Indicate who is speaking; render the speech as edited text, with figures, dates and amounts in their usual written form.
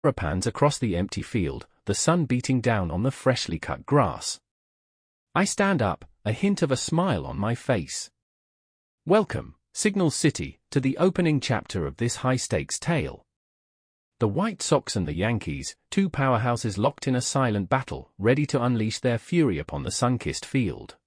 Speaker 1: pans across the empty field, the sun beating down on the freshly cut grass. I stand up, a hint of a smile on my face. Welcome, Signal City, to the opening chapter of this high-stakes tale. The White Sox and the Yankees, two powerhouses locked in a silent battle, ready to unleash their fury upon the sun-kissed field.